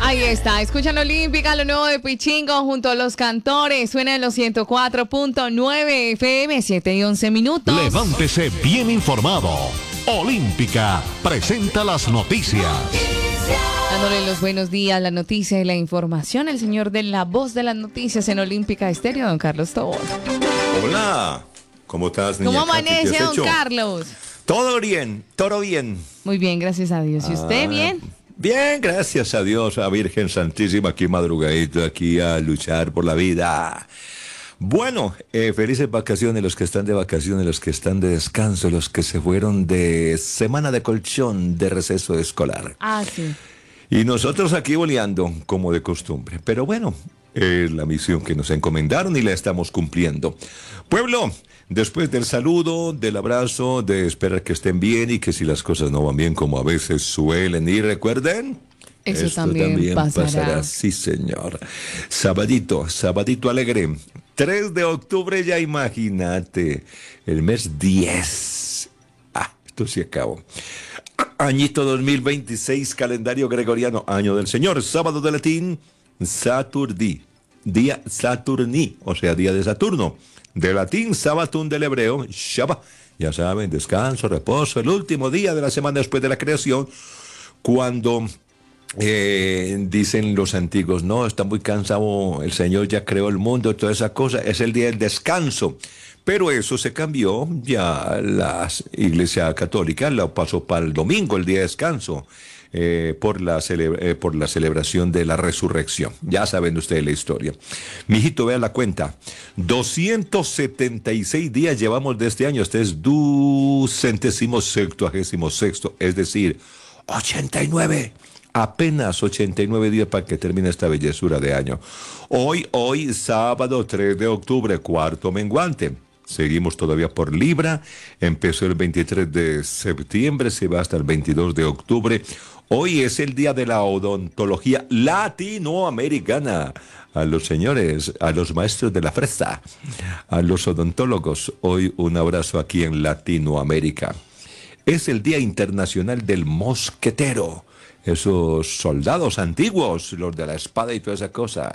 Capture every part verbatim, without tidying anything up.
Ahí está, escuchan Olímpica, lo nuevo de Pichingo junto a los cantores. Suena en los ciento cuatro punto nueve F M, siete y once minutos. Levántese bien informado. Olímpica presenta las noticias. Dándole los buenos días, la noticia y la información, el señor de la voz de las noticias en Olímpica Estéreo, don Carlos Tobón. Hola, ¿cómo estás, niña? ¿Cómo Katy? ¿Qué amanece, has don hecho? Carlos? Todo bien, todo bien. Muy bien, gracias a Dios. ¿Y usted Ah, bien? Bien, gracias a Dios, a Virgen Santísima, aquí madrugadito, aquí a luchar por la vida. Bueno, eh, felices vacaciones los que están de vacaciones, los que están de descanso, los que se fueron de semana de colchón, de receso escolar. Ah, sí. Y nosotros aquí boleando, como de costumbre. Pero bueno, es la misión que nos encomendaron y la estamos cumpliendo. Pueblo, después del saludo, del abrazo, de esperar que estén bien y que si las cosas no van bien como a veces suelen ir, recuerden. Eso esto también pasará. Sí, señor. Sabadito, sabadito alegre. tres de octubre, ya imagínate. El mes diez. Ah, esto se acabó. Añito dos mil veintiséis, calendario gregoriano, año del Señor. Sábado de latín, Saturdi. Día Saturni, o sea, día de Saturno. De latín, Sabatun del hebreo, Shabbat. Ya saben, descanso, reposo, el último día de la semana después de la creación, cuando eh, dicen los antiguos, no, está muy cansado, el Señor ya creó el mundo, toda esa cosa, es el día del descanso. Pero eso se cambió, ya la Iglesia Católica lo pasó para el domingo, el día de descanso. Eh, por, la cele- eh, por la celebración de la resurrección. Ya saben ustedes la historia. Mijito, vea la cuenta. doscientos setenta y seis días llevamos de este año. Este es ducentésimo sextuagésimo sexto, es decir, ochenta y nueve. Apenas ochenta y nueve días para que termine esta bellezura de año. Hoy, hoy, sábado tres de octubre, cuarto menguante. Seguimos todavía por Libra. Empezó el veintitrés de septiembre, se va hasta el veintidós de octubre. Hoy es el día de la odontología latinoamericana. A los señores, a los maestros de la fresa, a los odontólogos, hoy un abrazo aquí en Latinoamérica. Es el Día Internacional del Mosquetero. Esos soldados antiguos, los de la espada y toda esa cosa.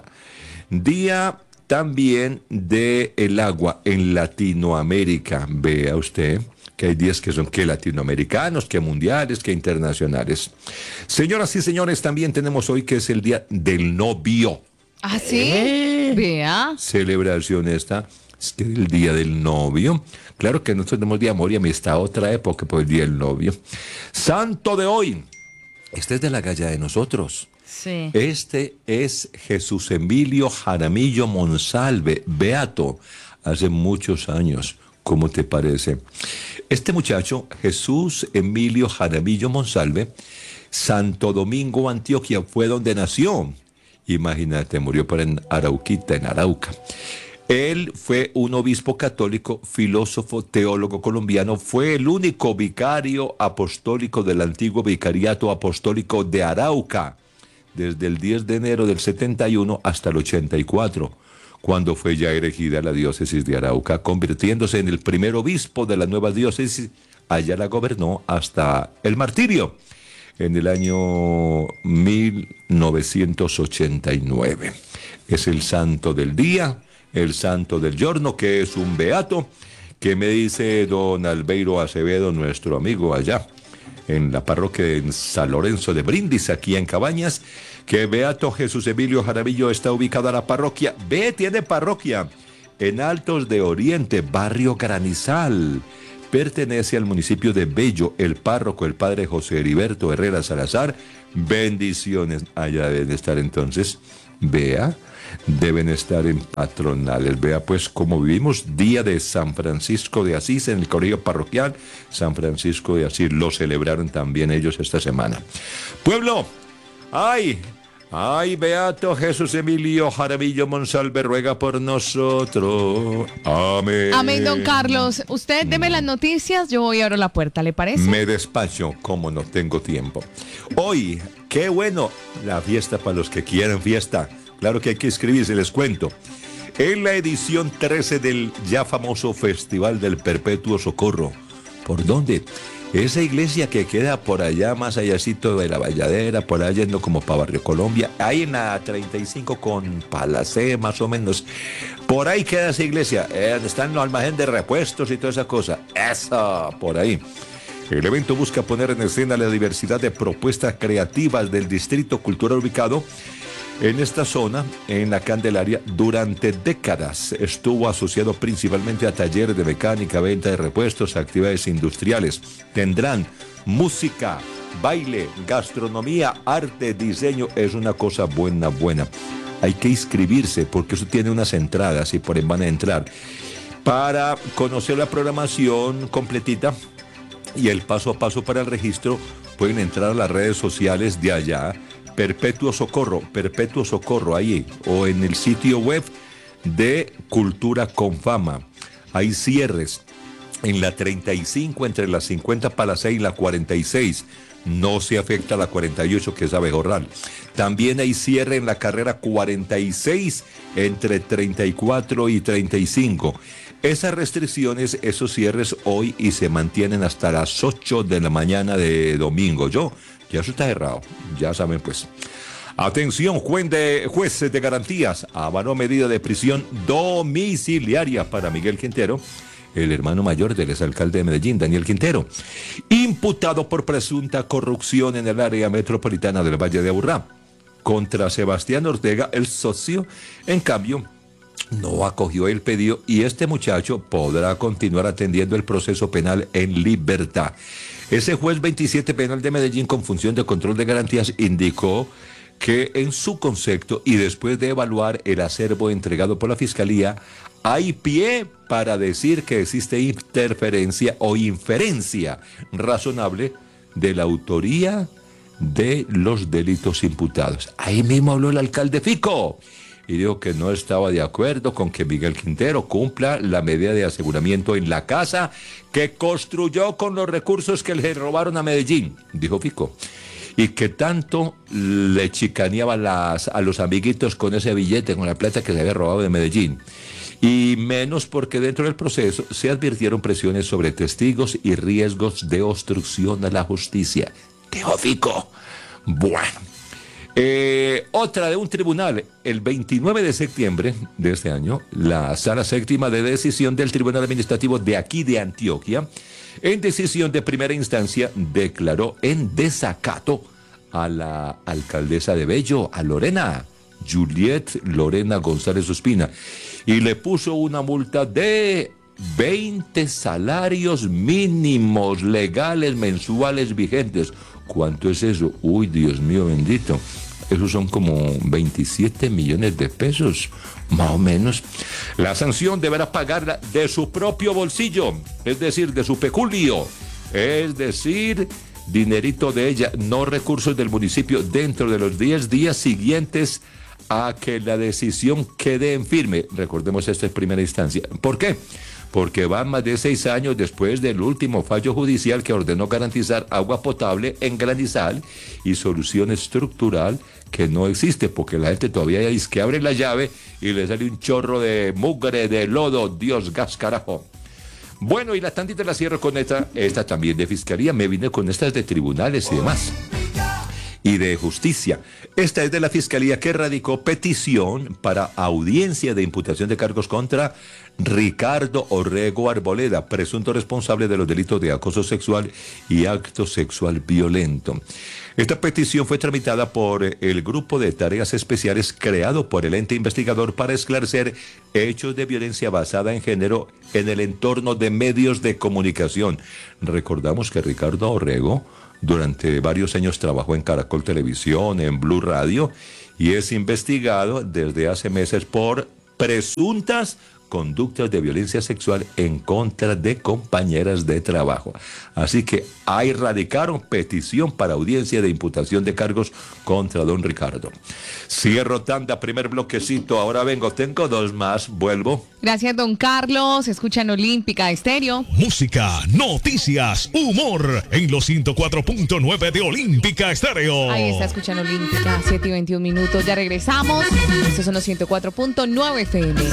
Día también de el agua en Latinoamérica. Vea usted que hay días que son que latinoamericanos, que mundiales, que internacionales. Señoras y señores, también tenemos hoy que es el Día del Novio. ¿Ah, sí? ¿Eh? Vea. Celebración esta, es que el Día del Novio. Claro que nosotros tenemos Día de Amor y Amistad, otra época, pues el Día del Novio. Santo de hoy. Este es de la galla de nosotros. Sí. Este es Jesús Emilio Jaramillo Monsalve, beato, hace muchos años. ¿Cómo te parece? Este muchacho, Jesús Emilio Jaramillo Monsalve, Santo Domingo, Antioquia, fue donde nació. Imagínate, murió por en Arauquita, en Arauca. Él fue un obispo católico, filósofo, teólogo colombiano, fue el único vicario apostólico del antiguo vicariato apostólico de Arauca, desde el diez de enero del setenta y uno hasta el ochenta y cuatro, cuando fue ya erigida la diócesis de Arauca, convirtiéndose en el primer obispo de la nueva diócesis. Allá la gobernó hasta el martirio, en el año mil novecientos ochenta y nueve. Es el santo del día, el santo del giorno, que es un beato, que me dice don Albeiro Acevedo, nuestro amigo allá, en la parroquia de San Lorenzo de Brindis, aquí en Cabañas, que beato Jesús Emilio Jaramillo está ubicada la parroquia. Ve, tiene parroquia en Altos de Oriente, barrio Granizal. Pertenece al municipio de Bello. El párroco, el padre José Heriberto Herrera Salazar. Bendiciones. Allá deben estar entonces. Vea, deben estar en patronales. Vea pues cómo vivimos. Día de San Francisco de Asís en el colegio parroquial San Francisco de Asís. Lo celebraron también ellos esta semana. Pueblo, ay, ay, beato Jesús Emilio Jaramillo Monsalve, ruega por nosotros. Amén. Amén, don Carlos. Usted deme las noticias, yo voy a abrir la puerta, ¿le parece? Me despacho, como no tengo tiempo. Hoy, qué bueno, la fiesta para los que quieran fiesta. Claro que hay que escribirse, les cuento. En la edición trece del ya famoso Festival del Perpetuo Socorro. ¿Por dónde? Esa iglesia que queda por allá, más allácito de la Valladera, por allá yendo como para Barrio Colombia, ahí en la treinta y cinco con Palacé, más o menos. Por ahí queda esa iglesia, eh, donde están los almacenes de repuestos y toda esa cosa. Eso, por ahí. El evento busca poner en escena la diversidad de propuestas creativas del Distrito Cultural ubicado en esta zona, en la Candelaria. Durante décadas estuvo asociado principalmente a talleres de mecánica, venta de repuestos, actividades industriales. Tendrán música, baile, gastronomía, arte, diseño. Es una cosa buena, buena. Hay que inscribirse porque eso tiene unas entradas y por ahí van a entrar. Para conocer la programación completita y el paso a paso para el registro, pueden entrar a las redes sociales de allá, Perpetuo Socorro, Perpetuo Socorro, ahí, o en el sitio web de Cultura con Fama. Hay cierres en la treinta y cinco, entre la cincuenta Palacé y la cuarenta y seis. No se afecta a la cuarenta y ocho, que es Abejorral. También hay cierre en la carrera cuarenta y seis, entre treinta y cuatro y treinta y cinco. Esas restricciones, esos cierres hoy y se mantienen hasta las ocho de la mañana de domingo. Yo, ya eso está cerrado, ya saben pues. Atención, juez de, jueces de garantías, avaló medida de prisión domiciliaria para Miguel Quintero, el hermano mayor del exalcalde de Medellín, Daniel Quintero, imputado por presunta corrupción en el área metropolitana del Valle de Aburrá. Contra Sebastián Ortega, el socio, en cambio, no acogió el pedido y este muchacho podrá continuar atendiendo el proceso penal en libertad. Ese juez veintisiete penal de Medellín con función de control de garantías indicó que en su concepto y después de evaluar el acervo entregado por la Fiscalía, hay pie para decir que existe interferencia o inferencia razonable de la autoría de los delitos imputados. Ahí mismo habló el alcalde Fico y dijo que no estaba de acuerdo con que Miguel Quintero cumpla la medida de aseguramiento en la casa que construyó con los recursos que le robaron a Medellín, dijo Fico, y que tanto le chicaneaba las, a los amiguitos con ese billete, con la plata que se había robado de Medellín. Y menos porque dentro del proceso se advirtieron presiones sobre testigos y riesgos de obstrucción a la justicia, dijo Fico. Bueno. Eh, otra de un tribunal, el veintinueve de septiembre de este año, la Sala Séptima de Decisión del Tribunal Administrativo de aquí de Antioquia, en decisión de primera instancia, declaró en desacato a la alcaldesa de Bello, a Lorena, Juliet Lorena González Ospina, y le puso una multa de veinte salarios mínimos legales mensuales vigentes. ¿Cuánto es eso? Uy, Dios mío bendito. Esos son como veintisiete millones de pesos, más o menos. La sanción deberá pagarla de su propio bolsillo, es decir, de su peculio, es decir, dinerito de ella, no recursos del municipio, dentro de los diez días siguientes a que la decisión quede en firme. Recordemos, esto es primera instancia. ¿Por qué? Porque van más de seis años después del último fallo judicial que ordenó garantizar agua potable en Granizal y solución estructural que no existe, porque la gente todavía dice que abre la llave y le sale un chorro de mugre, de lodo, Dios gas carajo. Bueno, y la tantita la cierro con esta, esta también de fiscalía, me vine con estas de tribunales y demás. Y de justicia. Esta es de la Fiscalía que radicó petición para audiencia de imputación de cargos contra Ricardo Orrego Arboleda, presunto responsable de los delitos de acoso sexual y acto sexual violento. Esta petición fue tramitada por el Grupo de Tareas Especiales creado por el ente investigador para esclarecer hechos de violencia basada en género en el entorno de medios de comunicación. Recordamos que Ricardo Orrego durante varios años trabajó en Caracol Televisión, en Blue Radio, y es investigado desde hace meses por presuntas conductas de violencia sexual en contra de compañeras de trabajo. Así que ahí radicaron petición para audiencia de imputación de cargos contra don Ricardo. Cierro tanda, primer bloquecito, ahora vengo, tengo dos más, vuelvo. Gracias, don Carlos. Escuchan Olímpica Estéreo. Música, noticias, humor en los ciento cuatro punto nueve de Olímpica Estéreo. Ahí está, escuchando Olímpica, siete y veintiún minutos. Ya regresamos. Estos son los ciento cuatro punto nueve F M.